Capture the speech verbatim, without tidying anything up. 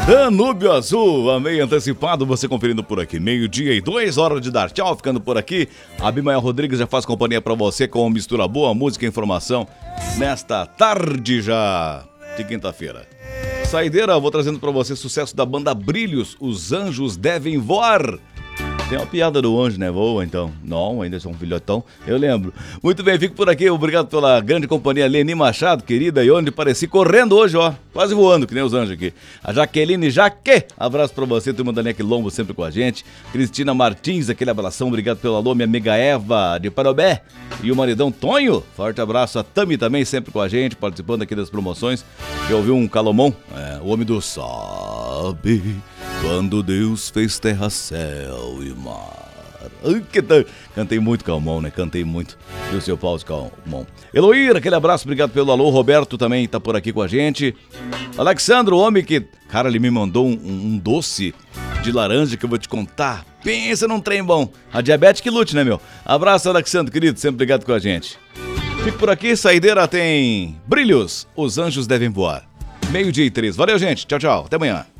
Danúbio Azul, amei antecipado, você conferindo por aqui. Meio-dia e dois, hora de dar tchau, ficando por aqui. Abimael Rodrigues já faz companhia pra você com mistura boa, música e informação nesta tarde já de quinta-feira. Saideira, vou trazendo pra você sucesso da banda Brilhos, Os Anjos Devem Voar. Tem uma piada do anjo, né? Voa, então. Não, ainda sou um filhotão, eu lembro. Muito bem, fico por aqui. Obrigado pela grande companhia. Leni Machado, querida, e onde pareci correndo hoje, ó. Quase voando, que nem os anjos aqui. A Jaqueline Jaque, abraço pra você. Turma da N E C Lombo sempre com a gente. Cristina Martins, aquele abração. Obrigado pelo alô, minha amiga Eva de Parobé. E o maridão Tonho. Forte abraço. A Tami também sempre com a gente, participando aqui das promoções. Já ouviu um Calomon? É, o homem do sabe... Quando Deus fez terra, céu e mar. Ai, que t... Cantei muito Calmon, né? Cantei muito. E o seu Paulo Calmon. Eloíra, aquele abraço, obrigado pelo alô. Roberto também tá por aqui com a gente. Alexandro, o homem que... Cara, ele me mandou um, um doce de laranja que eu vou te contar. Pensa num trem bom. A diabetes que lute, né, meu? Abraço, Alexandro, querido, sempre obrigado com a gente. Fico por aqui, saideira tem Brilhos, Os Anjos Devem Voar. Meio-dia e três. Valeu, gente. Tchau, tchau. Até amanhã.